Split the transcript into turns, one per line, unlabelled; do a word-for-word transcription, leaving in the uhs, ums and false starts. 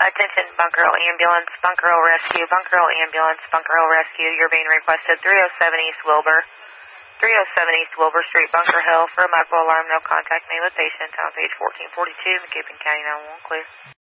Attention, Bunker Hill Ambulance, Bunker Hill Rescue, Bunker Hill Ambulance, Bunker Hill Rescue. You're being requested three oh seven East Wilbur. three oh seven East Wilbur Street, Bunker Hill. For a medical alarm, no contact made with patient. On page fourteen forty-two, McCabe County nine one one, clear.